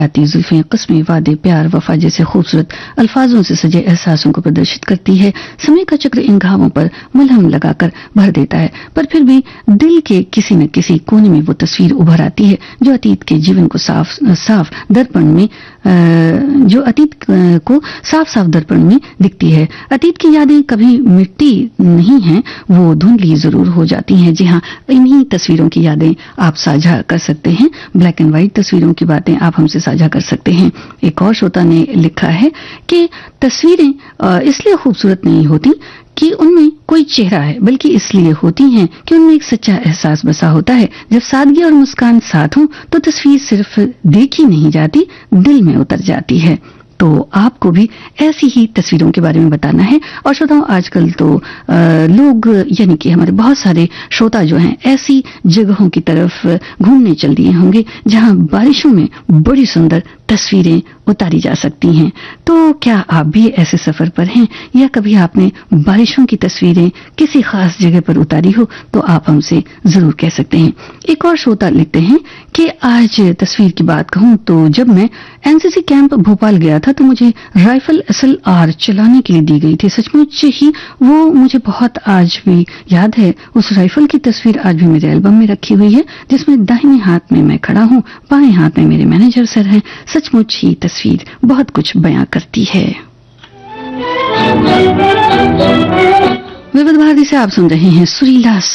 आती जुल्फें कस्में वादे प्यार वफा जैसे खूबसूरत अल्फाजों से सजे एहसासों को प्रदर्शित करती है। समय का चक्र इन घावों पर मलहम लगाकर भर देता है, पर फिर भी दिल के किसी न किसी कोने में वो तस्वीर उभर आती है जो अतीत के जीवन को साफ दर्पण में साफ दर्पण में दिखती है। अतीत की यादें कभी मिटती नहीं हैं, वो धुंधली जरूर हो जाती हैं। जी हाँ, इन्हीं तस्वीरों की यादें आप साझा कर सकते हैं। ब्लैक एंड व्हाइट तस्वीरों की बातें आप हमसे साझा कर सकते हैं। एक और श्रोता ने लिखा है कि तस्वीरें इसलिए खूबसूरत नहीं होती कि उनमें कोई चेहरा है, बल्कि इसलिए होती हैं कि उनमें एक सच्चा एहसास बसा होता है। जब सादगी और मुस्कान साथ हो तो तस्वीर सिर्फ देखी नहीं जाती, दिल में उतर जाती है। तो आपको भी ऐसी ही तस्वीरों के बारे में बताना है। और श्रोताओं, आजकल तो लोग यानी कि हमारे बहुत सारे श्रोता जो हैं ऐसी जगहों की तरफ घूमने चल दिए होंगे जहां बारिशों में बड़ी सुंदर तस्वीरें उतारी जा सकती हैं। तो क्या आप भी ऐसे सफर पर हैं या कभी आपने बारिशों की तस्वीरें किसी खास जगह पर उतारी हो, तो आप हमसे जरूर कह सकते हैं। एक और श्रोता लिखते हैं कि आज तस्वीर की बात कहूं तो जब मैं एनसीसी कैंप भोपाल गया था तो मुझे राइफल SLR चलाने के लिए दी गई थी। सचमुच ही वो मुझे बहुत आज भी याद है। उस राइफल की तस्वीर आज भी मेरे एल्बम में रखी हुई है, जिसमें दाहिने हाथ में मैं खड़ा हूं, बाएं हाथ में मेरे मैनेजर सर हैं। सचमुच ही तस्वीर बहुत कुछ बयां करती है। विविध भारती से आप सुन रहे हैं सुरीला